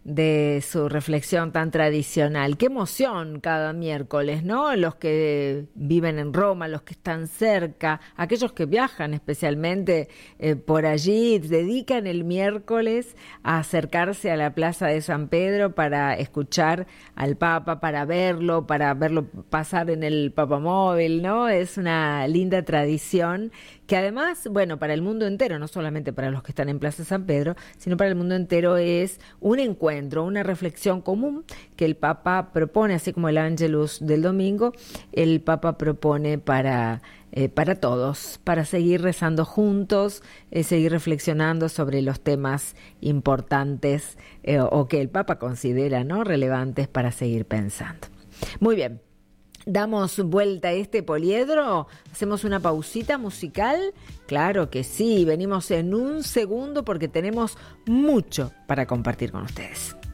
de su reflexión tan tradicional. Qué emoción cada miércoles, ¿no? Los que viven en Roma, los que están cerca, aquellos que viajan especialmente por allí, dedican el miércoles a acercarse a la Plaza de San Pedro para escuchar al Papa, para verlo pasar en el papamóvil, ¿no? Es una linda tradición que además, bueno, para el mundo entero, no solamente para los que están en Plaza San Pedro, sino para el mundo entero es un encuentro, una reflexión común que el Papa propone, así como el Ángelus del domingo, el Papa propone para todos, para seguir rezando juntos, seguir reflexionando sobre los temas importantes o que el Papa considera, ¿no?, relevantes para seguir pensando. Muy bien. Damos vuelta a este poliedro, hacemos una pausita musical, claro que sí, venimos en un segundo porque tenemos mucho para compartir con ustedes.